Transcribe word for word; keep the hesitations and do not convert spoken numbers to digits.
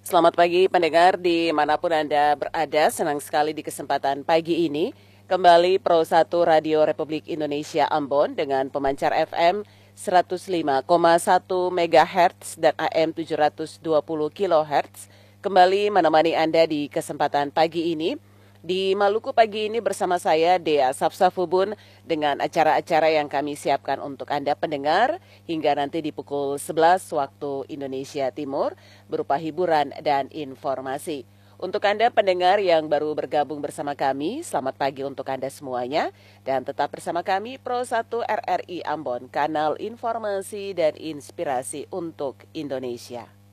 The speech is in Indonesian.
Selamat pagi pendengar dimanapun Anda berada, senang sekali di kesempatan pagi ini. Kembali Pro satu Radio Republik Indonesia Ambon dengan pemancar F M seratus lima koma satu megahertz dan A M tujuh ratus dua puluh kilohertz. Kembali menemani Anda di kesempatan pagi ini. Di Maluku pagi ini bersama saya Dea Sapsafubun dengan acara-acara yang kami siapkan untuk Anda pendengar hingga nanti di pukul sebelas waktu Indonesia Timur berupa hiburan dan informasi. Untuk Anda pendengar yang baru bergabung bersama kami, selamat pagi untuk Anda semuanya dan tetap bersama kami Pro satu R R I Ambon, kanal informasi dan inspirasi untuk Indonesia.